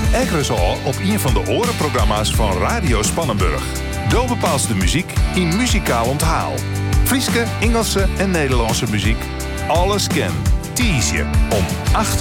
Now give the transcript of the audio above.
Ekkeres al op een van de orenprogramma's van Radio Spannenburg. Daar bepaalt de muziek in muzikaal onthaal. Frieske, Engelse en Nederlandse muziek. Alles ken. Tease je om 8